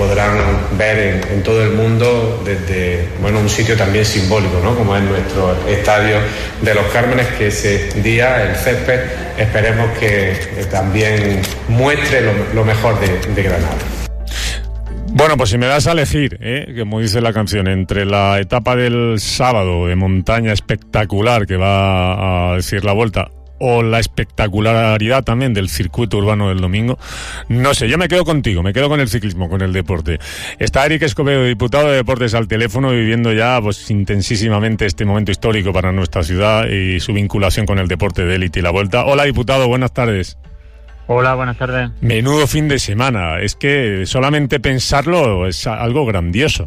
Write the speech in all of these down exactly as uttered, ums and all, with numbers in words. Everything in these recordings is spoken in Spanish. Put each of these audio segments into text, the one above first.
podrán ver en, en todo el mundo desde, bueno, un sitio también simbólico, ¿no? Como es nuestro estadio de Los Cármenes, que ese día, el césped, esperemos que eh, también muestre lo, lo mejor de, de Granada. Bueno, pues si me das a elegir, ¿eh? como dice la canción, entre la etapa del sábado de montaña espectacular que va a decir la Vuelta o la espectacularidad también del circuito urbano del domingo, no sé, yo me quedo contigo, me quedo con el ciclismo, con el deporte. Está Eric Escobedo, diputado de Deportes, al teléfono, viviendo ya pues intensísimamente este momento histórico para nuestra ciudad y su vinculación con el deporte de élite y la Vuelta. Hola, diputado, buenas tardes. Hola, buenas tardes. Menudo fin de semana, es que solamente pensarlo es algo grandioso.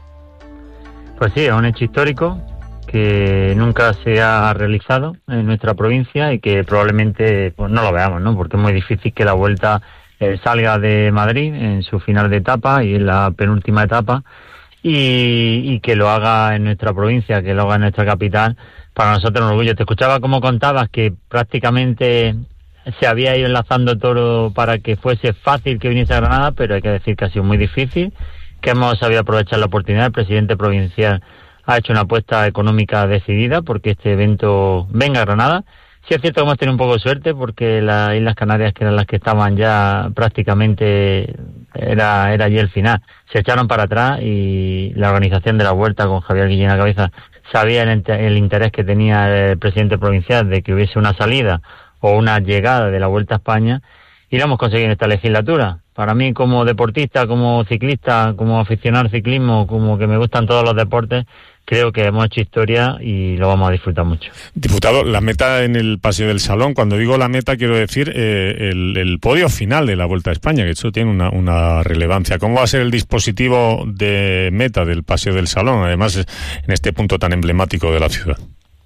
Pues sí, es un hecho histórico que nunca se ha realizado en nuestra provincia y que probablemente pues no lo veamos, ¿no? Porque es muy difícil que la Vuelta eh, salga de Madrid en su final de etapa y en la penúltima etapa y, y que lo haga en nuestra provincia, que lo haga en nuestra capital. Para nosotros es un orgullo. Te escuchaba como contabas que prácticamente se había ido enlazando todo para que fuese fácil que viniese a Granada, pero hay que decir que ha sido muy difícil, que hemos sabido aprovechar la oportunidad. El presidente provincial ha hecho una apuesta económica decidida porque este evento venga a Granada. Sí es cierto que hemos tenido un poco de suerte porque las Islas Canarias, que eran las que estaban ya prácticamente, era, era allí el final, se echaron para atrás y la organización de la Vuelta con Javier Guillén a la cabeza sabía el, el interés que tenía el presidente provincial de que hubiese una salida o una llegada de la Vuelta a España, y lo hemos conseguido en esta legislatura. Para mí, como deportista, como ciclista, como aficionado al ciclismo, como que me gustan todos los deportes, creo que hemos hecho historia y lo vamos a disfrutar mucho. Diputado, la meta en el Paseo del Salón, cuando digo la meta quiero decir eh, el, el podio final de la Vuelta a España, que eso tiene una, una relevancia. ¿Cómo va a ser el dispositivo de meta del Paseo del Salón, además en este punto tan emblemático de la ciudad?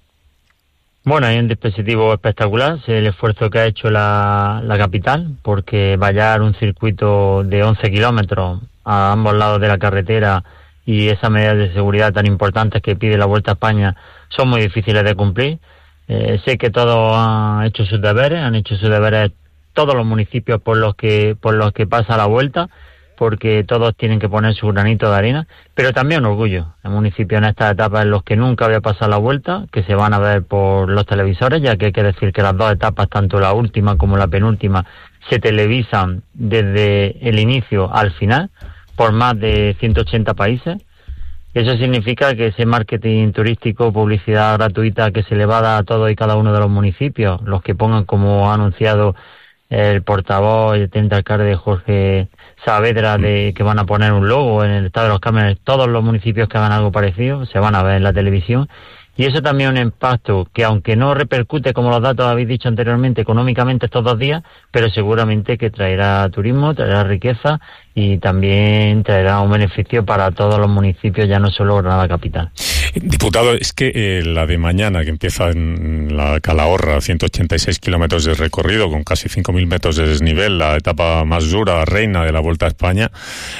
Bueno, hay un dispositivo espectacular, es el esfuerzo que ha hecho la, la capital, porque vallar un circuito de once kilómetros a ambos lados de la carretera y esas medidas de seguridad tan importantes que pide la Vuelta a España son muy difíciles de cumplir. Eh, sé que todos han hecho sus deberes, han hecho sus deberes todos los municipios por los que por los que pasa la Vuelta, porque todos tienen que poner su granito de arena, pero también un orgullo. Hay municipios en estas etapas en los que nunca había pasado la Vuelta, que se van a ver por los televisores, ya que hay que decir que las dos etapas, tanto la última como la penúltima, se televisan desde el inicio al final, por más de ciento ochenta países. Eso significa que ese marketing turístico, publicidad gratuita que se le va a dar a todos y cada uno de los municipios, los que pongan, como ha anunciado el portavoz y el teniente alcalde Jorge Saavedra, de que van a poner un logo en el Estado de los Cármenes, todos los municipios que hagan algo parecido se van a ver en la televisión. Y eso también es un impacto que, aunque no repercute, como los datos habéis dicho anteriormente, económicamente estos dos días, pero seguramente que traerá turismo, traerá riqueza y también traerá un beneficio para todos los municipios, ya no solo Granada capital. Diputado, es que eh, la de mañana, que empieza en la Calahorra, ciento ochenta y seis kilómetros de recorrido, con casi cinco mil metros de desnivel, la etapa más dura, reina de la Vuelta a España,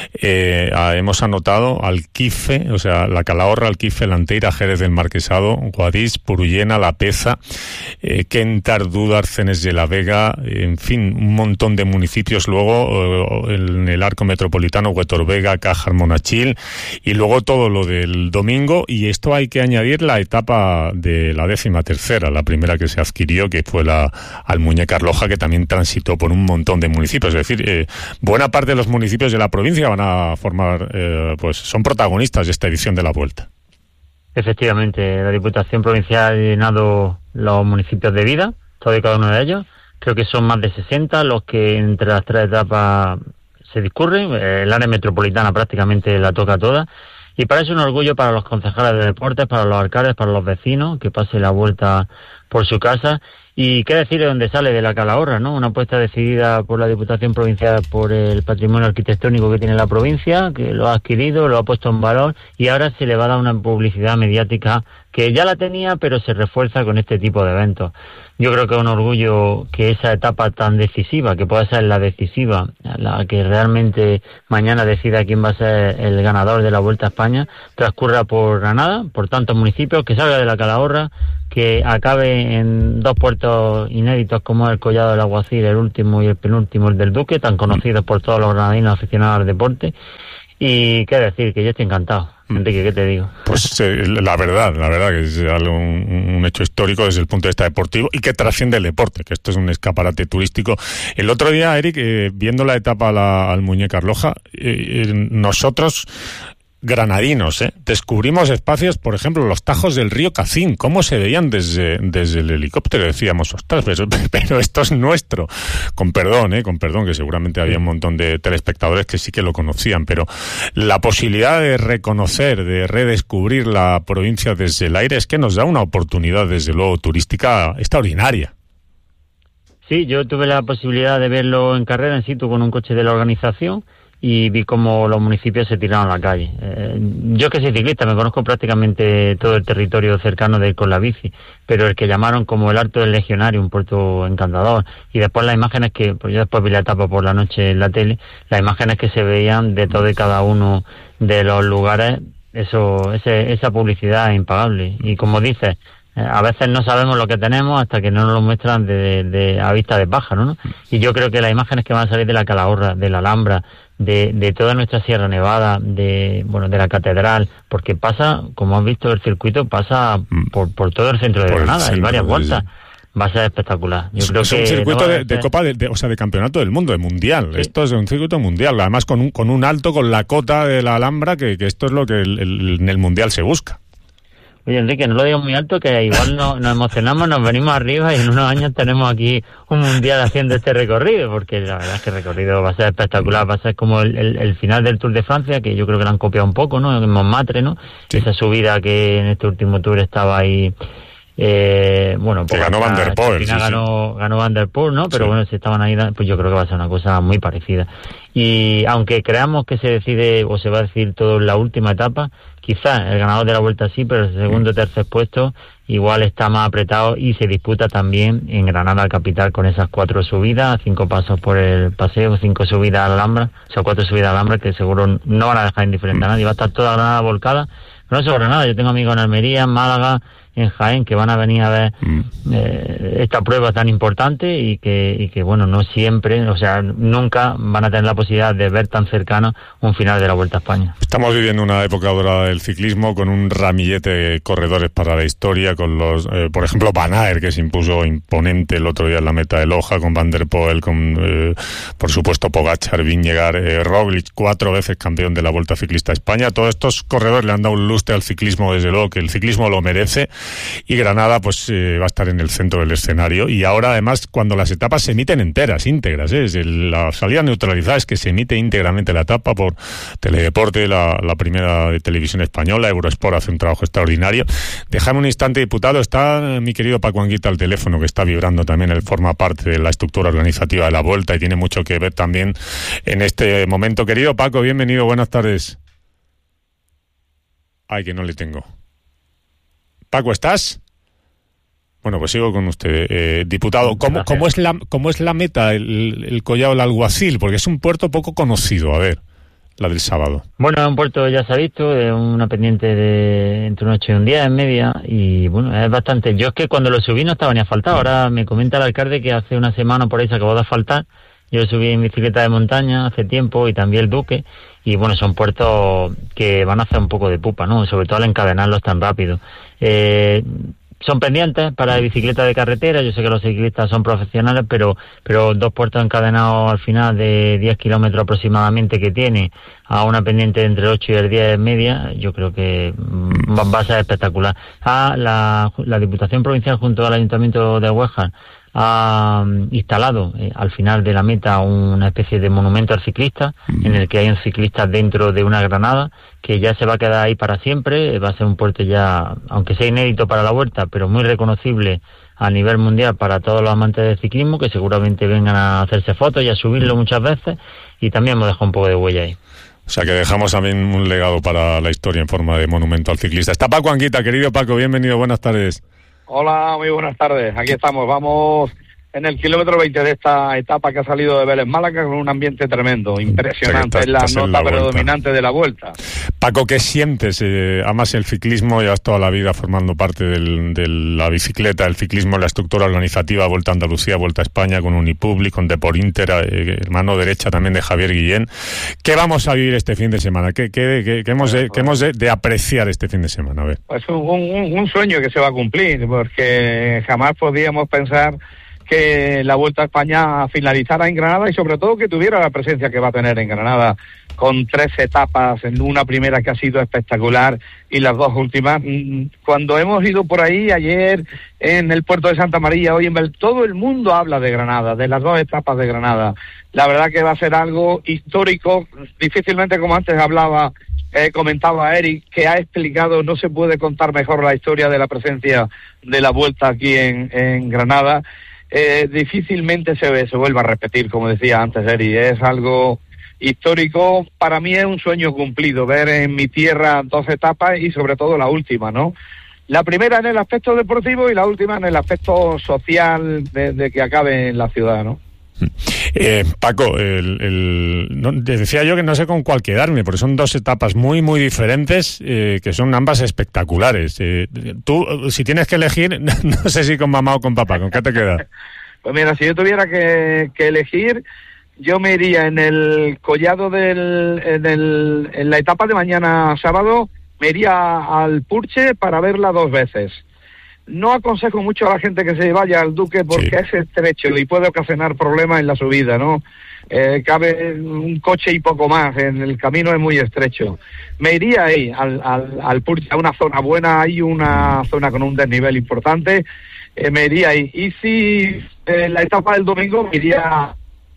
eh, hemos anotado Alquife, o sea, la Calahorra, Alquife, Lanteira, Jerez del Marquesado, Guadix, Purullena, La Peza, eh, Quentar, Dúdar, Cenes de la Vega, en fin, un montón de municipios. Luego eh, en el arco metropolitano, Huetor Vega, Cájar, Monachil, y luego todo lo del domingo. Y esto hay que añadir la etapa de la décima tercera, la primera que se adquirió, que fue la Almuñécar Loja, que también transitó por un montón de municipios. Es decir, eh, buena parte de los municipios de la provincia van a formar, eh, pues son protagonistas de esta edición de la Vuelta. Efectivamente, la Diputación Provincial ha llenado los municipios de vida, todo y cada uno de ellos. Creo que son más de sesenta los que entre las tres etapas se discurren. El área metropolitana prácticamente la toca toda. Y para eso es un orgullo para los concejales de deportes, para los alcaldes, para los vecinos, que pase la Vuelta por su casa. Y qué decir de dónde sale, de la Calahorra, ¿no? Una apuesta decidida por la Diputación Provincial por el patrimonio arquitectónico que tiene la provincia, que lo ha adquirido, lo ha puesto en valor, y ahora se le va a dar una publicidad mediática que ya la tenía, pero se refuerza con este tipo de eventos. Yo creo que es un orgullo que esa etapa tan decisiva, que pueda ser la decisiva, la que realmente mañana decida quién va a ser el ganador de la Vuelta a España, transcurra por Granada, por tantos municipios, que salga de la Calahorra, que acabe en, en dos puertos inéditos como el Collado del Alguacil, el último y el penúltimo, el del Duque, tan conocidos por todos los granadinos aficionados al deporte. Y qué decir, que yo estoy encantado. Enrique, ¿qué te digo? Pues eh, la verdad, la verdad que es algo, un, un hecho histórico desde el punto de vista deportivo y que trasciende el deporte, que esto es un escaparate turístico. El otro día, Eric, eh, viendo la etapa a la, al Muñeca Arloja, eh, eh, nosotros... granadinos, ¿eh? Descubrimos espacios, por ejemplo, los tajos del río Cacín, cómo se veían desde, desde el helicóptero. Decíamos, ostras, pero, pero esto es nuestro. Con perdón, ¿eh? Con perdón, que seguramente había un montón de telespectadores que sí que lo conocían, pero la posibilidad de reconocer, de redescubrir la provincia desde el aire es que nos da una oportunidad, desde luego, turística extraordinaria. Sí, yo tuve la posibilidad de verlo en carrera, en situ, con un coche de la organización, y vi cómo los municipios se tiraron a la calle. Eh, yo que soy ciclista, me conozco prácticamente todo el territorio cercano de ir con la bici, pero el que llamaron como el Alto del Legionario, un puerto encantador, y después las imágenes que, pues yo después vi la etapa por la noche en la tele, las imágenes que se veían de todo y cada uno de los lugares, eso, ese, esa publicidad es impagable. Y como dices, a veces no sabemos lo que tenemos hasta que no nos lo muestran de, de, de a vista de pájaro, ¿no? Y yo creo que las imágenes que van a salir de la Calahorra, de la Alhambra, de, de toda nuestra Sierra Nevada, de bueno de la Catedral, porque pasa, como has visto, el circuito pasa por, por todo el centro de por Granada, hay varias vueltas. Va a ser espectacular. Yo es, creo es que un circuito no de, ser... de Copa, de, de, o sea, de campeonato del mundo, de mundial. Sí. Esto es un circuito mundial, además con un, con un alto, con la cota de la Alhambra, que, que esto es lo que el, el, en el mundial se busca. Oye, Enrique, no lo digo muy alto, que igual no, nos emocionamos, nos venimos arriba y en unos años tenemos aquí un mundial haciendo este recorrido, porque la verdad es que el recorrido va a ser espectacular, va a ser como el, el, el final del Tour de Francia, que yo creo que lo han copiado un poco, ¿no? En Montmartre, ¿no? Sí. Esa subida que en este último Tour estaba ahí... Eh, bueno, pues ganó Van der Poel, sí, ganó, sí. ganó Van der Poel, ¿no? Pero sí. Bueno, si estaban ahí, pues yo creo que va a ser una cosa muy parecida. Y aunque creamos que se decide o se va a decidir todo en la última etapa, quizás el ganador de la vuelta sí, pero el segundo o tercer puesto igual está más apretado y se disputa también en Granada capital con esas cuatro subidas, cinco pasos por el paseo, cinco subidas a la Alhambra, o sea, cuatro subidas a la Alhambra que seguro no van a dejar indiferente a nadie, va a estar toda Granada volcada. No solo Granada, yo tengo amigos en Almería, en Málaga, en Jaén, que van a venir a ver mm. eh, esta prueba tan importante y que, y que, bueno, no siempre, o sea, nunca van a tener la posibilidad de ver tan cercano un final de la Vuelta a España. Estamos viviendo una época dorada del ciclismo con un ramillete de corredores para la historia, con los, eh, por ejemplo, Van Aert, que se impuso imponente el otro día en la meta de Loja, con Van der Poel, con, eh, por supuesto, Pogačar, Vingegaard, eh, Roglic, cuatro veces campeón de la Vuelta Ciclista a España. Todos estos corredores le han dado un lustre al ciclismo, desde luego, que el ciclismo lo merece. Y Granada pues eh, va a estar en el centro del escenario, y ahora además cuando las etapas se emiten enteras, íntegras, ¿eh? La salida neutralizada es que se emite íntegramente la etapa por Teledeporte, la, la primera de televisión española. Eurosport hace un trabajo extraordinario. Déjame un instante, diputado, está mi querido Paco Anguita al teléfono, que está vibrando también, él forma parte de la estructura organizativa de la Vuelta y tiene mucho que ver también en este momento. Querido Paco, bienvenido, buenas tardes. Ay, que no le tengo. Paco, ¿estás? Bueno, pues sigo con usted, eh, diputado. ¿Cómo, cómo es la cómo es la meta, el, el Collado del Alguacil? Porque es un puerto poco conocido, a ver, la del sábado. Bueno, es un puerto, ya se ha visto, es una pendiente de entre un ocho y un diez en media, y bueno, es bastante. Yo es que cuando lo subí no estaba ni asfaltado, ahora me comenta el alcalde que hace una semana por ahí se acabó de asfaltar. Yo lo subí en bicicleta de montaña hace tiempo y también el Duque, y bueno, son puertos que van a hacer un poco de pupa, ¿no? Sobre todo al encadenarlos tan rápido. Eh, son pendientes para bicicleta de carretera, yo sé que los ciclistas son profesionales, pero pero dos puertos encadenados al final de diez kilómetros aproximadamente que tiene a una pendiente entre el ocho y el diez media, yo creo que va, va a ser espectacular. Ah, la, la Diputación Provincial junto al Ayuntamiento de Huejar ha instalado eh, al final de la meta una especie de monumento al ciclista, en el que hay un ciclista dentro de una granada que ya se va a quedar ahí para siempre. Va a ser un puerto ya, aunque sea inédito para la Vuelta, pero muy reconocible a nivel mundial para todos los amantes del ciclismo, que seguramente vengan a hacerse fotos y a subirlo muchas veces, y también hemos dejado un poco de huella ahí. O sea que dejamos también un legado para la historia en forma de monumento al ciclista. Está Paco Anguita, querido Paco, bienvenido, buenas tardes. Hola, muy buenas tardes. Aquí estamos. Vamos en el kilómetro veinte de esta etapa que ha salido de Vélez Málaga con un ambiente tremendo, impresionante, o sea, es la nota la predominante de la Vuelta. Paco, ¿qué sientes? Eh, amas el ciclismo, llevas toda la vida formando parte del, de la bicicleta, el ciclismo, la estructura organizativa, Vuelta a Andalucía, Vuelta a España, con Unipublic, con Depor Inter, eh, mano derecha también de Javier Guillén. ¿Qué vamos a vivir este fin de semana? ¿Qué, qué, qué, qué hemos, de, qué hemos de, de apreciar este fin de semana? A ver. Pues un, un, un sueño que se va a cumplir, porque jamás podíamos pensar que la Vuelta a España finalizara en Granada y sobre todo que tuviera la presencia que va a tener en Granada, con tres etapas, en una primera que ha sido espectacular y las dos últimas. Cuando hemos ido por ahí ayer en el puerto de Santa María, hoy en Bel, todo el mundo habla de Granada, de las dos etapas de Granada. La verdad que va a ser algo histórico, difícilmente, como antes hablaba, eh, comentaba Eric, que ha explicado, no se puede contar mejor la historia de la presencia de la Vuelta aquí en, en Granada. Eh, difícilmente se, se vuelva a repetir, como decía antes Eri, es algo histórico. Para mí es un sueño cumplido, ver en mi tierra dos etapas y sobre todo la última, ¿no? La primera en el aspecto deportivo y la última en el aspecto social de, de que acabe en la ciudad, ¿no? Eh, Paco, el, el, no, decía yo que no sé con cuál quedarme, porque son dos etapas muy, muy diferentes, eh, que son ambas espectaculares. Eh, tú, si tienes que elegir, no sé si con mamá o con papá, ¿con qué te quedas? Pues mira, si yo tuviera que, que elegir, yo me iría en el collado del, en, el, en la etapa de mañana sábado, me iría al Purche para verla dos veces. No aconsejo mucho a la gente que se vaya al Duque porque sí. es estrecho y puede ocasionar problemas en la subida, ¿no? Eh, cabe un coche y poco más, en el camino es muy estrecho. Me iría ahí, al, al, al Purche, a una zona buena, hay una zona con un desnivel importante, eh, me iría ahí. Y si eh, la etapa del domingo me iría...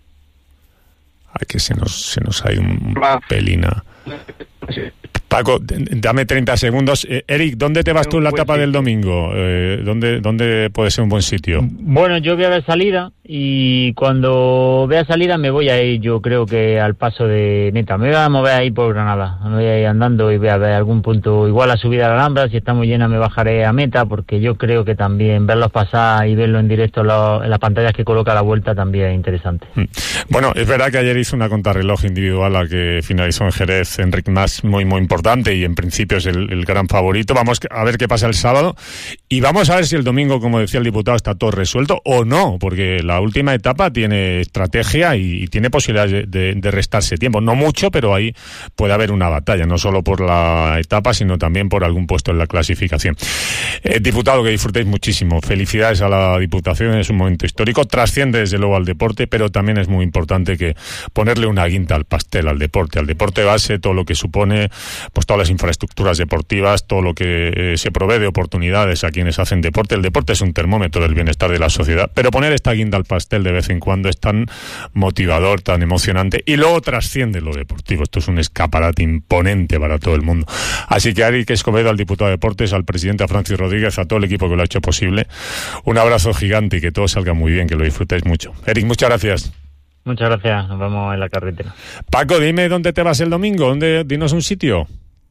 Ay, que se nos, se nos ha ido un pelina. Sí. Paco, dame treinta segundos. Eh, Eric, ¿dónde te vas tú en la etapa del domingo? Eh, ¿dónde, ¿Dónde puede ser un buen sitio? Bueno, yo voy a ver salida y cuando vea salida me voy a ir, yo creo que al paso de Meta. Me voy a mover ahí por Granada. Me voy a ir andando y voy a ver algún punto, igual a subida a la Alhambra. Si está muy llena me bajaré a Meta, porque yo creo que también verlos pasar y verlo en directo en, lo, en las pantallas que coloca la Vuelta también es interesante. Bueno, es verdad que ayer hizo una contrarreloj individual a que finalizó en Jerez Enric Mas, muy, muy importante. Y en principio es el, el gran favorito. Vamos a ver qué pasa el sábado y vamos a ver si el domingo, como decía el diputado, está todo resuelto o no, porque la última etapa tiene estrategia y, y tiene posibilidades de, de, de restarse tiempo. No mucho, pero ahí puede haber una batalla, no solo por la etapa, sino también por algún puesto en la clasificación. Eh, diputado, que disfrutéis muchísimo. Felicidades a la Diputación, es un momento histórico. Trasciende desde luego al deporte, pero también es muy importante que ponerle una guinda al pastel, al deporte, al deporte base, todo lo que supone, pues todas las infraestructuras deportivas, todo lo que eh, se provee de oportunidades a quienes hacen deporte. El deporte es un termómetro del bienestar de la sociedad, pero poner esta guinda al pastel de vez en cuando es tan motivador, tan emocionante, y luego trasciende lo deportivo. Esto es un escaparate imponente para todo el mundo. Así que a Eric Escobedo, al diputado de Deportes, al presidente, a Francis Rodríguez, a todo el equipo que lo ha hecho posible, un abrazo gigante y que todo salga muy bien, que lo disfrutéis mucho. Eric, muchas gracias. Muchas gracias, nos vemos en la carretera. Paco, dime dónde te vas el domingo, ¿dónde? Dinos un sitio.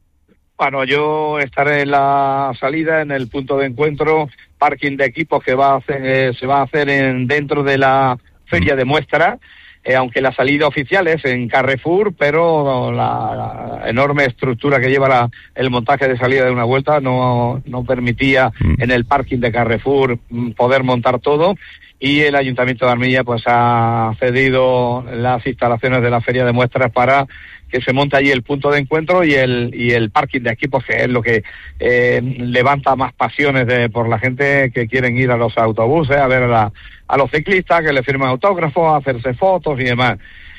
Bueno, yo estaré en la salida, en el punto de encuentro, parking de equipos que va a hacer, eh, se va a hacer en, dentro de la feria de muestra, eh, aunque la salida oficial es en Carrefour, pero la, la enorme estructura que lleva la, el montaje de salida de una vuelta no, no permitía en el parking de Carrefour poder montar todo. Y el Ayuntamiento de Armilla pues ha cedido las instalaciones de la feria de muestras para que se monte allí el punto de encuentro y el y el parking de equipos, que es lo que eh, levanta más pasiones de, por la gente que quieren ir a los autobuses, a ver a, la, a los ciclistas, que le firman autógrafos, a hacerse fotos y demás.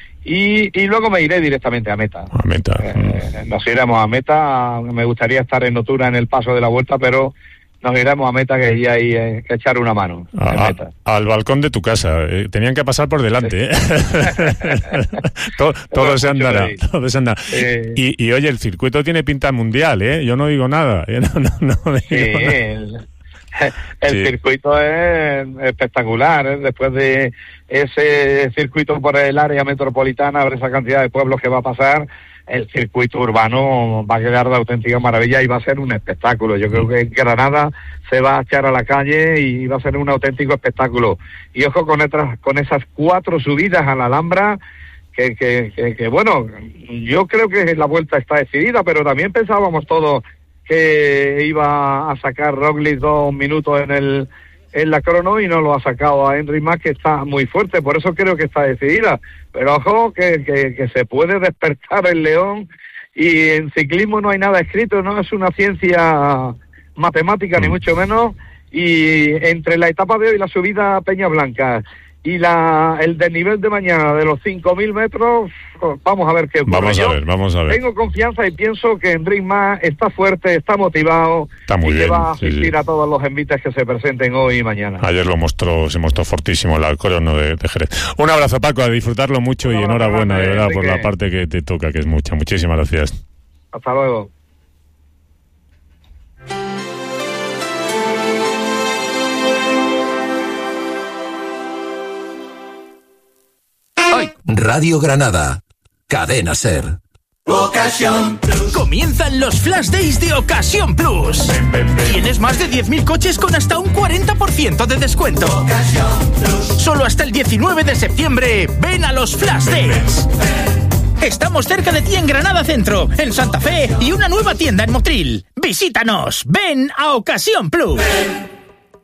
Y, y luego me iré directamente a Meta. A Meta. Eh, nos iremos a Meta. Me gustaría estar en Notura en el paso de la Vuelta, pero nos iremos a Meta, que hay ahí eh, que echar una mano. A, Meta. A, al balcón de tu casa. Eh, tenían que pasar por delante. Sí. ¿eh? todo, todo se andará. Todo se andará. Sí. Y, y oye, el circuito tiene pinta mundial, ¿eh? Yo no digo nada. ¿eh? No, no, no digo sí, nada. El, el sí. circuito es espectacular. ¿eh? Después de ese circuito por el área metropolitana, a ver esa cantidad de pueblos que va a pasar, el circuito urbano va a quedar de auténtica maravilla y va a ser un espectáculo. Yo creo que en Granada se va a echar a la calle y va a ser un auténtico espectáculo. Y ojo con, otras, con esas cuatro subidas a la Alhambra, que, que, que, que bueno, yo creo que la vuelta está decidida, pero también pensábamos todos que iba a sacar Roglic dos minutos en el en la crono y no lo ha sacado a Enric Mas, que está muy fuerte, por eso creo que está decidida. Pero ojo que, que, que se puede despertar el león, y en ciclismo no hay nada escrito, no es una ciencia matemática ni mucho menos, y entre la etapa de hoy, la subida a Peña Blanca y la el desnivel de mañana de los cinco mil metros, vamos a ver qué ocurre. Vamos a Yo ver, vamos a ver. Tengo confianza y pienso que Enric Mas está fuerte, está motivado, está muy y bien, que va a asistir sí, sí. a todos los envites que se presenten hoy y mañana. Ayer lo mostró, se mostró fortísimo el crono de, de Jerez. Un abrazo, Paco, a disfrutarlo mucho y enhorabuena, de verdad, por la parte que te toca, que es mucha. Muchísimas gracias. Hasta luego. Radio Granada, Cadena Ser. Ocasión Plus. Comienzan los Flash Days de Ocasión Plus. Ven, ven, ven. Tienes más de diez mil coches con hasta un cuarenta por ciento de descuento. Ocasión Plus. Solo hasta el diecinueve de septiembre. Ven a los Flash ven, Days. Ven, ven. Estamos cerca de ti en Granada Centro, en Santa Fe y una nueva tienda en Motril. Visítanos. Ven a Ocasión Plus. Ven.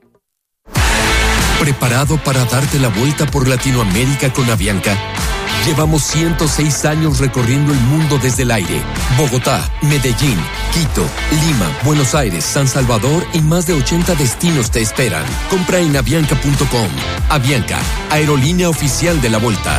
¿Preparado para darte la vuelta por Latinoamérica con Avianca? Llevamos ciento seis años recorriendo el mundo desde el aire. Bogotá, Medellín, Quito, Lima, Buenos Aires, San Salvador y más de ochenta destinos te esperan. Compra en avianca punto com. Avianca, aerolínea oficial de la Volta.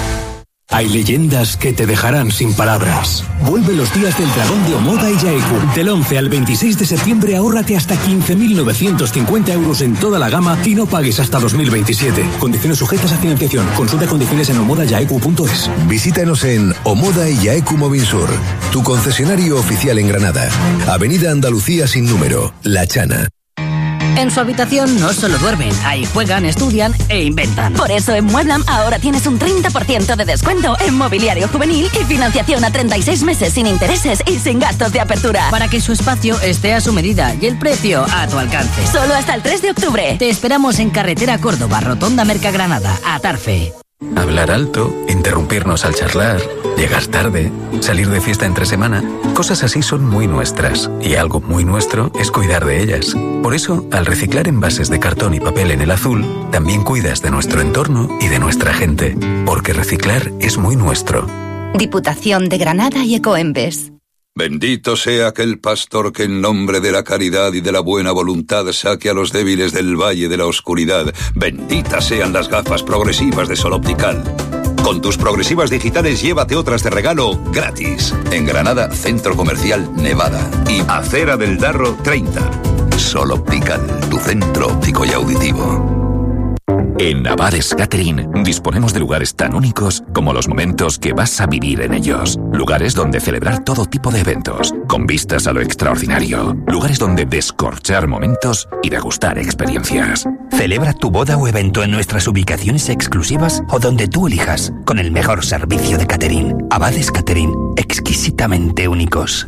Hay leyendas que te dejarán sin palabras. Vuelve los días del dragón de Omoda y Yaeku. Del once al veintiséis de septiembre ahórrate hasta quince mil novecientos cincuenta euros en toda la gama y no pagues hasta dos mil veintisiete. Condiciones sujetas a financiación. Consulta condiciones en omoda yaeku punto es. Visítanos en Omoda y Yaeku Movinsur, tu concesionario oficial en Granada. Avenida Andalucía sin número, La Chana. En su habitación no solo duermen, ahí juegan, estudian e inventan. Por eso en Mueblam ahora tienes un treinta por ciento de descuento en mobiliario juvenil y financiación a treinta y seis meses sin intereses y sin gastos de apertura. Para que su espacio esté a su medida y el precio a tu alcance. Solo hasta el tres de octubre. Te esperamos en Carretera Córdoba, Rotonda Mercagranada, Atarfe. Hablar alto, interrumpirnos al charlar, llegar tarde, salir de fiesta entre semana, cosas así son muy nuestras, y algo muy nuestro es cuidar de ellas. Por eso, al reciclar envases de cartón y papel en el azul, también cuidas de nuestro entorno y de nuestra gente, porque reciclar es muy nuestro. Diputación de Granada y Ecoembes. Bendito sea aquel pastor que en nombre de la caridad y de la buena voluntad saque a los débiles del valle de la oscuridad. Benditas sean las gafas progresivas de Sol Optical. Con tus progresivas digitales llévate otras de regalo gratis. En Granada, Centro Comercial Nevada. Y Acera del Darro treinta. Sol Optical, tu centro óptico y auditivo. En Navares Catering disponemos de lugares tan únicos como los momentos que vas a vivir en ellos. Lugares donde celebrar todo tipo de eventos, con vistas a lo extraordinario. Lugares donde descorchar momentos y degustar experiencias. Celebra tu boda o evento en nuestras ubicaciones exclusivas o donde tú elijas, con el mejor servicio de catering. Abades Catering, exquisitamente únicos.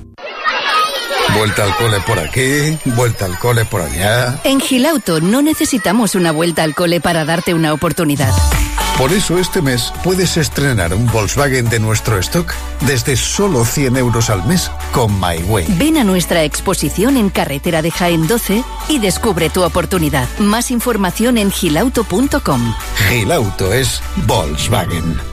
Vuelta al cole por aquí, vuelta al cole por allá. En Gilauto no necesitamos una vuelta al cole para darte una oportunidad. Por eso este mes puedes estrenar un Volkswagen de nuestro stock desde solo cien euros al mes con MyWay. Ven a nuestra exposición en Carretera de Jaén doce y descubre tu oportunidad. Más información en gilauto punto com. Gilauto es Volkswagen.